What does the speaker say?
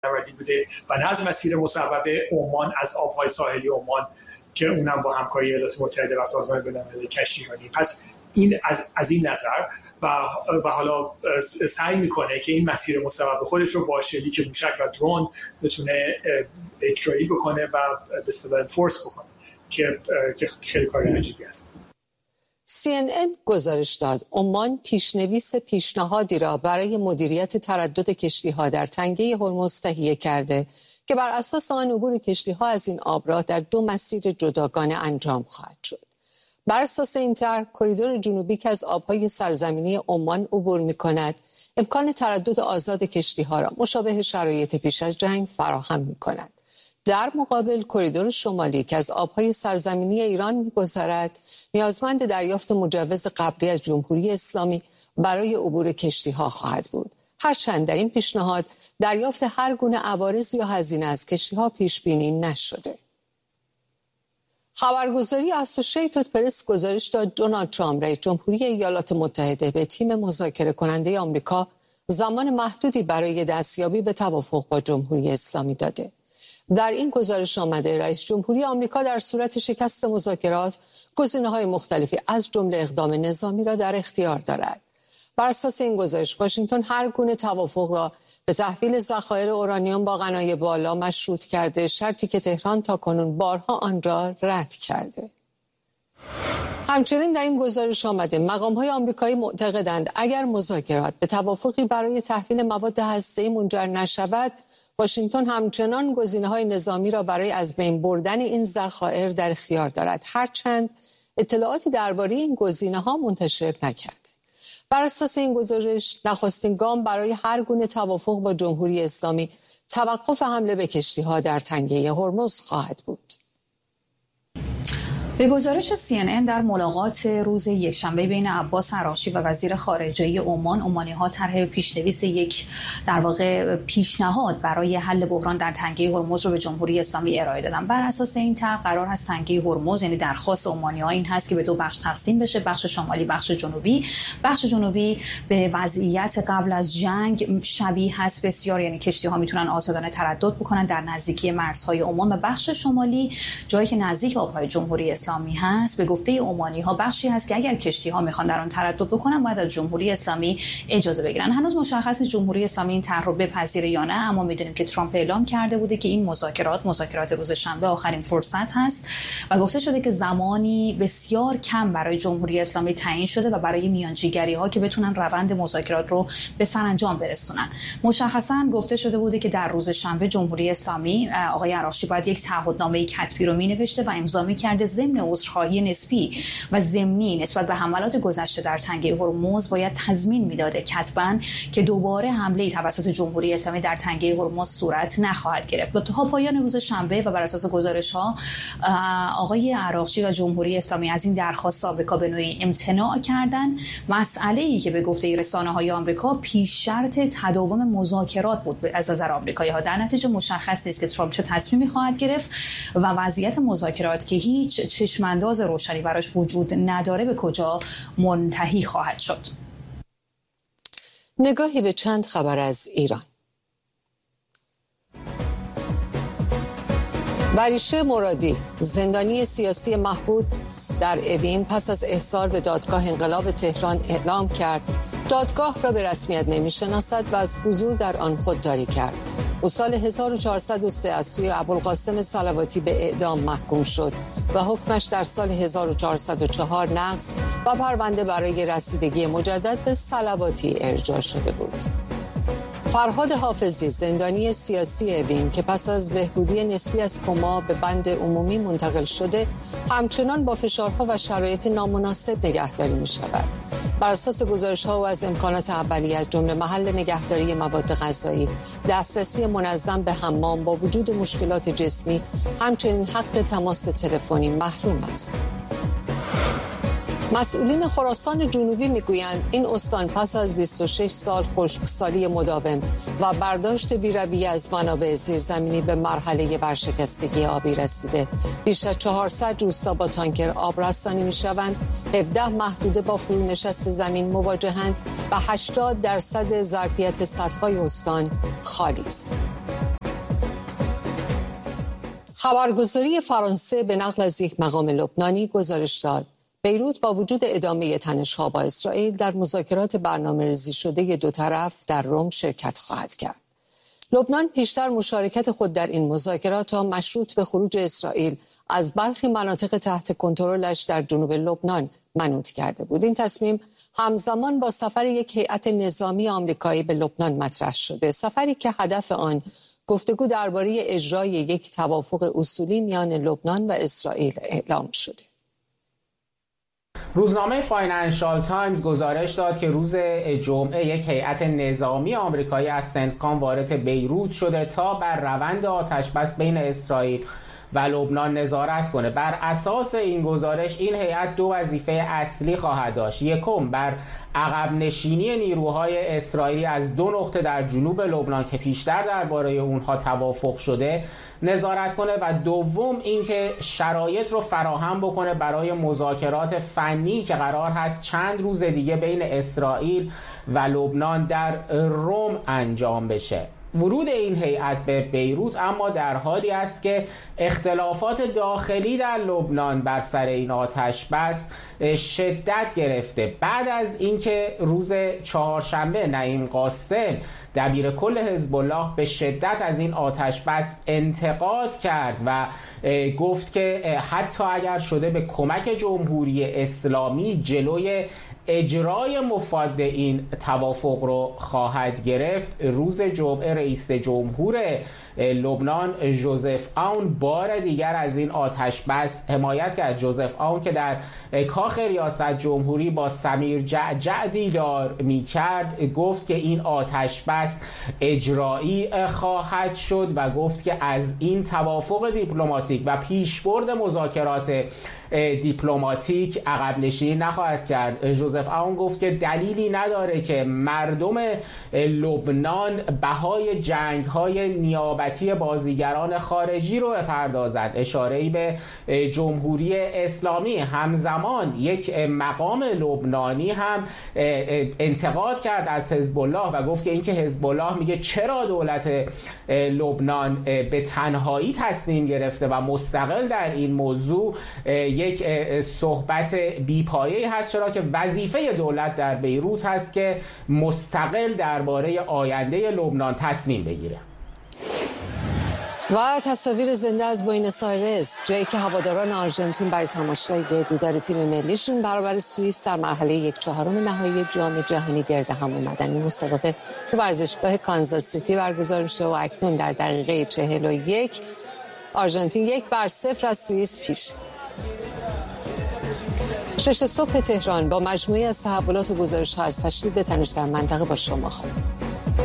کوهنوردی بوده و نه از مسیر مصوب عمان از آبهای ساحلی عمان که اونم با همکاری ایالات متحده و سازمان بین‌المللی کشتیرانی. پس این از این نظر و حالا سعی میکنه که این مسیر مصوب خودش رو با شلیک موشک و درون بتونه اجرایی بکنه و به اصطلاح فورس بکنه که خیلی کار عجیبی است. CNN گزارش داد عمان پیشنویس پیشنهادی را برای مدیریت تردد کشتی‌ها در تنگه هرمز تهیه کرده که بر اساس آن عبور کشتی‌ها از این آبراه در 2 مسیر جداگانه انجام خواهد شد. بر اساس این طرح کریدور جنوبی که از آبهای سرزمینی عمان عبور می‌کند امکان تردد آزاد کشتی‌ها را مشابه شرایط پیش از جنگ فراهم می‌کند. در مقابل کریدور شمالی که از آبهای سرزمینی ایران می‌گذرد نیازمند دریافت مجوز قبلی از جمهوری اسلامی برای عبور کشتی‌ها خواهد بود. هرچند در این پیشنهاد دریافت هر گونه عوارض یا هزینه از کشتی‌ها پیش بینی نشده. خبرگزاری اسوسییتد پرس گزارش داد دونالد ترامپ رئیس جمهوری ایالات متحده به تیم مذاکره کننده آمریکا زمان محدودی برای دستیابی به توافق با جمهوری اسلامی داده. در این گزارش آمده رئیس جمهوری آمریکا در صورت شکست مذاکرات گزینه‌های مختلفی از جمله اقدام نظامی را در اختیار دارد. بر اساس این گزارش واشنگتن هر گونه توافق را به تحویل ذخایر اورانیوم با غنای بالا مشروط کرده، شرطی که تهران تاکنون بارها آن را رد کرده. همچنین در این گزارش آمده مقام‌های آمریکایی معتقدند اگر مذاکرات به توافقی برای تحویل مواد هسته‌ای منجر نشود، واشنگتن همچنان گزینه‌های نظامی را برای از بین بردن این ذخایر در اختیار دارد، هرچند اطلاعاتی درباره این گزینه‌ها منتشر نکرده. بر اساس این گزارش نخستین گام برای هر گونه توافق با جمهوری اسلامی توقف حمله به کشتی‌ها در تنگه هرمز خواهد بود. به گزارش CNN در ملاقات روز یکشنبه بین عباس عراقچی و وزیر خارجه عمان، عمانی‌ها طرح پیشنویس یک در واقع پیشنهاد برای حل بحران در تنگه هرمز رو به جمهوری اسلامی ارائه دادن. بر اساس این طرح قرار هست تنگه هرمز، یعنی درخواست عمانی‌ها این هست که به 2 بخش تقسیم بشه، بخش شمالی، بخش جنوبی. بخش جنوبی به وضعیت قبل از جنگ شبیه هست بسیار، یعنی کشتی‌ها میتونن آزادانه تردد بکنن در نزدیکی مرزهای عمان، و بخش شمالی جایی که نزدیک آبهای جمهوری اسلامی هست به گفته عمانی‌ها بخشی هست که اگر کشتی‌ها میخوان در آن تردد بکنن باید از جمهوری اسلامی اجازه بگیرن. هنوز مشخص جمهوری اسلامی این طرح رو بپذیره یا نه، اما میدونیم که ترامپ اعلام کرده بوده که این مذاکرات روز شنبه آخرین فرصت هست و گفته شده که زمانی بسیار کم برای جمهوری اسلامی تعیین شده و برای میانجیگری‌ها که بتونن روند مذاکرات رو به سرانجام برسونن. مشخصاً گفته شده بوده که در روز شنبه جمهوری اسلامی آقای عراقچی باید یک تعهدنامه کتبی رو مینوشته و امضا می‌کرده ضمن عذرخواهی نسبی و ضمنی نسبت به حملات گذشته در تنگه هرمز باید تضمین میداده کتباً که دوباره حمله‌ای توسط جمهوری اسلامی در تنگه هرمز صورت نخواهد گرفت. تا پایان روز شنبه و بر اساس گزارش‌ها آقای عراقچی و جمهوری اسلامی از این درخواست آمریکا به نوعی امتناع کردند. مسئله‌ای که به گفته رسانه‌های آمریکا پیش شرط تداوم مذاکرات بود از نظر آمریکایی‌ها. در نتیجه مشخص نیست که ترامپ چه تصمیمی خواهد گرفت و وضعیت مذاکرات که هیچ چشمانداز روشنی براش وجود نداره به کجا منتهی خواهد شد. نگاهی به چند خبر از ایران. بریشه مرادی، زندانی سیاسی محبوس در اوین، پس از احضار به دادگاه انقلاب تهران اعلام کرد دادگاه را به رسمیت نمی‌شناسد و از حضور در آن خودداری کرد. او سال 1403 از سوی ابوالقاسم صلواتی به اعدام محکوم شد و حکمش در سال 1404 نقض و پرونده برای رسیدگی مجدد به صلواتی ارجاع شده بود. فرهاد حافظی، زندانی سیاسی اوین که پس از بهبودی نسبی از کما به بند عمومی منتقل شده، همچنان با فشارها و شرایط نامناسب نگهداری می شود. بر اساس گزارش‌ها او از امکانات اولیه از جمله محل نگهداری مواد غذایی، دسترسی منظم به حمام با وجود مشکلات جسمی، همچنین حق تماس تلفنی محروم است. مسئولین خراسان جنوبی میگویند این استان پس از 26 سال خشکسالی مداوم و برداشت بی‌رویه از منابع زیرزمینی به مرحله ورشکستگی آبی رسیده. بیش از 400 روستا با تانکر آب رسانی میشوند، 17 محدوده با فرونشست زمین مواجهند و 80% ظرفیت سدهای استان خالی است. خبرگزاری فرانسه به نقل از یک مقام لبنانی گزارش داد بیروت با وجود ادامه تنش‌ها با اسرائیل در مذاکرات برنامه‌ریزی شده دو طرف در رم شرکت خواهد کرد. لبنان پیشتر مشارکت خود در این مذاکرات را مشروط به خروج اسرائیل از برخی مناطق تحت کنترلش در جنوب لبنان منوط کرده بود. این تصمیم همزمان با سفر یک هیئت نظامی آمریکایی به لبنان مطرح شده، سفری که هدف آن گفتگو درباره اجرای یک توافق اصولی میان لبنان و اسرائیل اعلام شده. روزنامه فاینانشال تایمز گزارش داد که روز جمعه یک هیئت نظامی آمریکایی از سنتکام وارد بیروت شده تا بر روند آتش‌بس بین اسرائیل و لبنان نظارت کنه. بر اساس این گزارش این هیئت دو وظیفه اصلی خواهد داشت. یکم بر عقب نشینی نیروهای اسرائیلی از دو نقطه در جنوب لبنان که پیشتر درباره اونها توافق شده نظارت کنه و دوم اینکه شرایط رو فراهم بکنه برای مذاکرات فنی که قرار هست چند روز دیگه بین اسرائیل و لبنان در رم انجام بشه. ورود این هیئت به بیروت اما در حالی است که اختلافات داخلی در لبنان بر سر این آتش بس شدت گرفته. بعد از اینکه روز چهارشنبه نعیم قاسم دبیر کل حزب الله به شدت از این آتش بس انتقاد کرد و گفت که حتی اگر شده به کمک جمهوری اسلامی جلوی اجرای مفاد این توافق رو خواهد گرفت، روز جمعه رئیس جمهور لبنان ژوزف آون بار دیگر از این آتش بس حمایت کرد. ژوزف آون که در کاخ ریاست جمهوری با سمیر جعجع دیدار می کرد گفت که این آتش بس اجرایی خواهد شد و گفت که از این توافق دیپلماتیک و پیشبرد مذاکرات دیپلماتیک عقب نشینی نخواهد کرد. ژوزف آون گفت که دلیلی نداره که مردم لبنان بهای جنگ‌های نیابتی بازیگران خارجی رو بپردازند. اشاره‌ای به جمهوری اسلامی. همزمان یک مقام لبنانی هم انتقاد کرد از حزب الله و گفت که اینکه حزب الله میگه چرا دولت لبنان به تنهایی تصمیم گرفته و مستقل در این موضوع یک صحبت بی‌پایه‌ای هست، چرا که وظیفه دولت در بیروت هست که مستقل درباره آینده لبنان تصمیم بگیره. و تصاویر زنده از بوئنوس آیرس، جایی که هواداران آرژانتین برای تماشای دیدار تیم ملیشون برابر سوئیس در مرحله 1/4 نهایی جام جهانی گرد هم اومدن. این مسابقه تو ورزشگاه کانزاس سیتی برگزار میشه و اکنون در دقیقه 41 آرژانتین 1-0 از سوئیس پیش. 6 صبح تهران با مجموعی از تحولات و گزارش‌ها از تشدید تنش در منطقه با شما خواهیم.